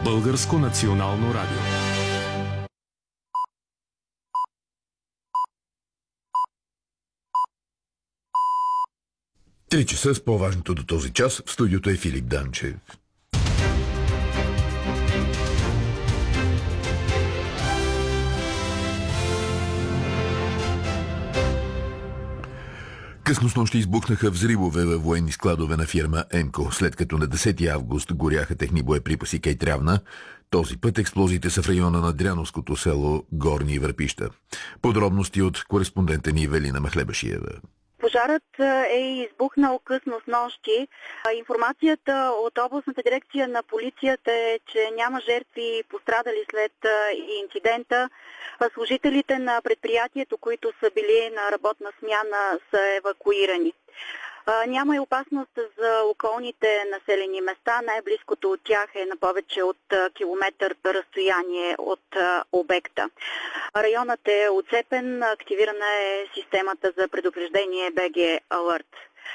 Българско национално радио. Три часа с по-важното до този час. В студиото е Филип Данчев. Късно снощи избухнаха взривове във военни складове на фирма ЕМКО, след като на 10 август горяха техни боеприпаси край Трявна. Този път експлозиите са в района на Дряновското село Горни Върпища. Подробности от кореспондента ни Велина Махлебашиева. Пожарът е избухнал късно снощи. Информацията от областната дирекция на полицията е, че няма жертви пострадали след инцидента. Служителите на предприятието, които са били на работна смяна, са евакуирани. Няма и опасност за околните населени места. Най-близкото от тях е на повече от километър разстояние от обекта. Районът е отцепен. Активирана е системата за предупреждение BG Alert.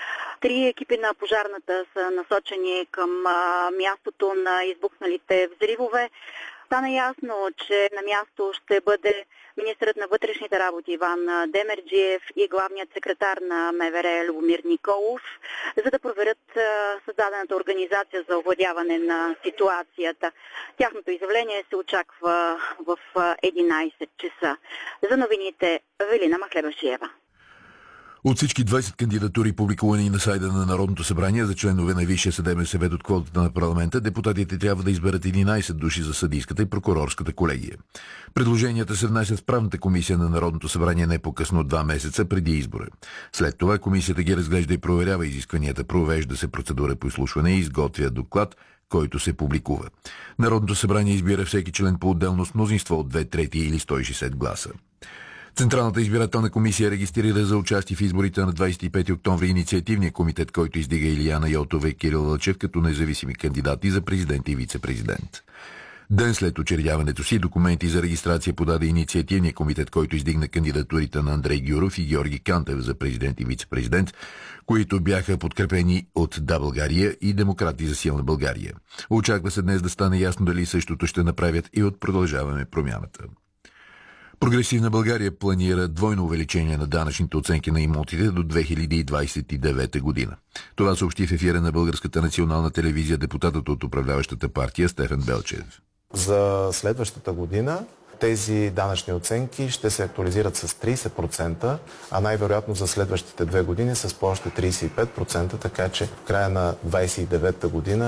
3 екипи на пожарната са насочени към мястото на избухналите взривове. Стана ясно, че на място ще бъде министърът на вътрешните работи Иван Демерджиев и главният секретар на МВР Любомир Николов, за да проверят създадената организация за овладяване на ситуацията. Тяхното изявление се очаква в 11 часа. За новините Велина Махлебашиева. От всички 20 кандидатури, публикувани на сайта на Народното събрание за членове на Висшия съдебен съвет от квотата на парламента, депутатите трябва да изберат 11 души за съдийската и прокурорската колегия. Предложенията се внасят в правната комисия на Народното събрание не по-късно от 2 месеца преди избора. След това комисията ги разглежда и проверява изискванията, провежда се процедура по изслушване и изготвя доклад, който се публикува. Народното събрание избира всеки член по-отделно с мнозинство от 2/3 или 160 гласа. Централната избирателна комисия регистрира за участие в изборите на 25 октомври инициативния комитет, който издига Илияна Йотова и Кирил Лъчев като независими кандидати за президент и вице-президент. Ден след учредяването си документи за регистрация подаде инициативния комитет, който издигна кандидатурите на Андрей Гюров и Георги Кантев за президент и вице-президент, които бяха подкрепени от Да, България и Демократи за силна България. Очаква се днес да стане ясно дали същото ще направят и от Продължаваме промяната. Прогресивна България планира двойно увеличение на данъчните оценки на имотите до 2029 година. Това съобщи в ефира на Българската национална телевизия депутатът от управляващата партия Стефан Белчев. За следващата година тези данъчни оценки ще се актуализират с 30%, а най-вероятно за следващите 2 години с по още 35%, така че в края на 2029 година